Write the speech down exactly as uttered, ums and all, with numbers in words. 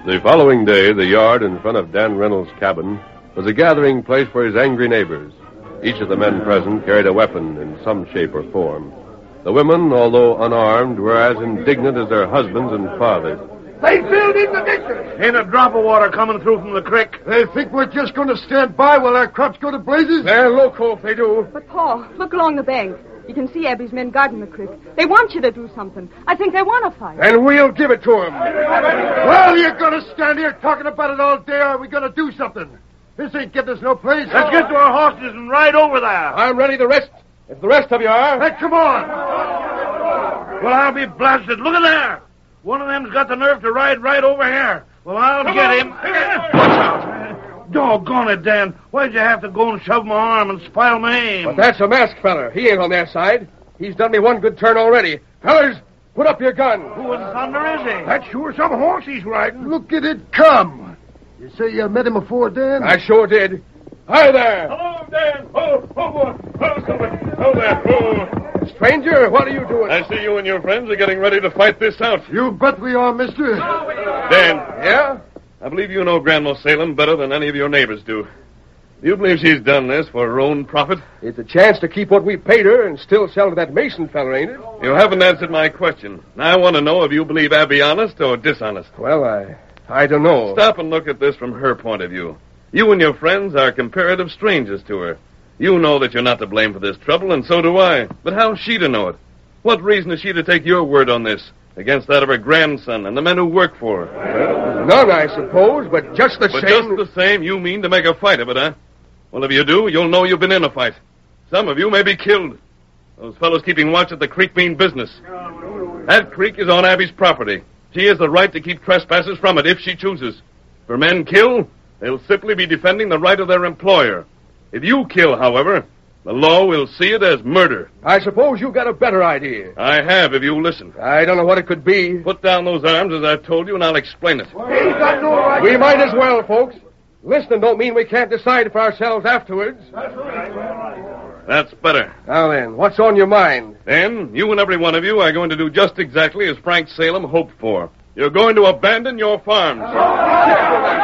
The following day, the yard in front of Dan Reynolds' cabin was a gathering place for his angry neighbors. Each of the men present carried a weapon in some shape or form. The women, although unarmed, were as indignant as their husbands and fathers. They filled in the ditches. Ain't a drop of water coming through from the creek. They think we're just going to stand by while our crops go to blazes? They're loco if they do. But, Paul, look along the bank. You can see Abby's men guarding the creek. They want you to do something. I think they want to fight. And we'll give it to them. Well, you're going to stand here talking about it all day, or are we going to do something? This ain't getting us no place. Let's get to our horses and ride over there. I'm ready to rest, if the rest of you are. Hey, come on. Well, I'll be blasted. Look at there. One of them's got the nerve to ride right over here. Well, I'll come get on. him. Watch out. Doggone it, Dan. Why'd you have to go and shove my arm and spoil my aim? But that's a masked feller. He ain't on their side. He's done me one good turn already. Fellers, put up your gun. Who in thunder is he? That's sure some horse he's riding. Look at it come. You say you met him before, Dan? I sure did. Hi there. Hello, Dan. Oh, oh, boy. Oh, somebody. Oh, there. Oh. Stranger, what are you doing? I see you and your friends are getting ready to fight this out. You bet we are, mister. Dan. Yeah? I believe you know Grandma Salem better than any of your neighbors do. Do you believe she's done this for her own profit? It's a chance to keep what we paid her and still sell to that Mason feller, ain't it? You haven't answered my question. I want to know if you believe Abby honest or dishonest. Well, I... I don't know. Stop and look at this from her point of view. You and your friends are comparative strangers to her. You know that you're not to blame for this trouble, and so do I. But how's she to know it? What reason is she to take your word on this against that of her grandson and the men who work for her? Well, none, I suppose, but just the but same... just the same, you mean to make a fight of it, huh? Well, if you do, you'll know you've been in a fight. Some of you may be killed. Those fellows keeping watch at the creek mean business. That creek is on Abby's property. She has the right to keep trespassers from it if she chooses. For men kill, they'll simply be defending the right of their employer. If you kill, however, the law will see it as murder. I suppose you've got a better idea. I have, if you listen. I don't know what it could be. Put down those arms, as I've told you, and I'll explain it. He's got no right. We might as well, folks. Listening don't mean we can't decide for ourselves afterwards. That's better. Now then, what's on your mind? Then, you and every one of you are going to do just exactly as Frank Salem hoped for. You're going to abandon your farms.